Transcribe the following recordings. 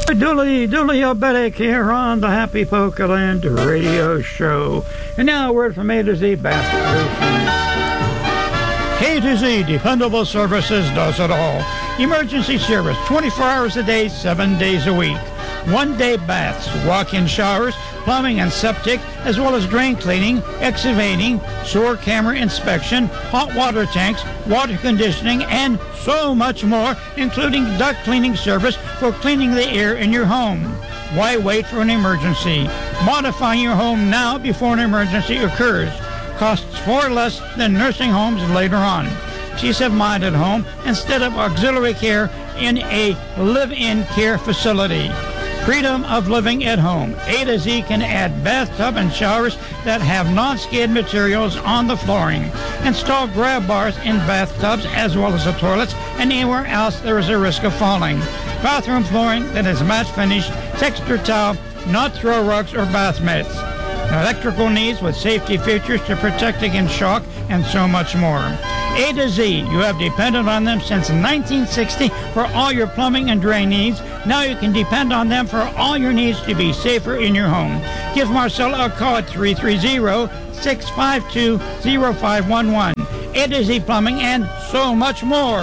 Dooley Obetic here on the Happy Pokeland radio show. And now a word from A to Z Bath Solutions. A to Z Dependable Services does it all. Emergency service 24 hours a day, 7 days a week. One-day baths, walk-in showers, plumbing and septic, as well as drain cleaning, excavating, sewer camera inspection, hot water tanks, water conditioning, and so much more, including duct cleaning service for cleaning the air in your home. Why wait for an emergency? Modify your home now before an emergency occurs. Costs far less than nursing homes later on. Peace of mind at home instead of auxiliary care in a live-in care facility. Freedom of living at home. A to Z can add bathtub and showers that have non-skid materials on the flooring. Install grab bars in bathtubs as well as the toilets and anywhere else there is a risk of falling. Bathroom flooring that is matte finish, texture tile, not throw rugs or bath mats. Electrical needs with safety features to protect against shock and so much more. A to Z, you have depended on them since 1960 for all your plumbing and drain needs. Now you can depend on them for all your needs to be safer in your home. Give Marcella a call at 330-652-0511. A to Z Plumbing and so much more.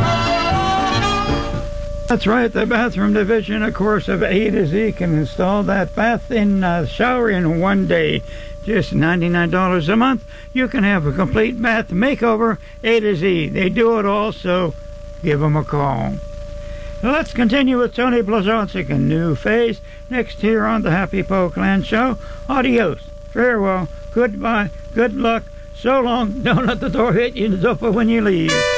That's right, the bathroom division, of course, of A to Z can install that bath in shower in 1 day. Just $99 a month. You can have a complete bath makeover. A to Z. They do it all, so give them a call. Now let's continue with Tony Blazonczyk and New Phase next here on the Happy Pokeland Show. Adios. Farewell. Goodbye. Good luck. So long. Don't let the door hit you in the sofa when you leave.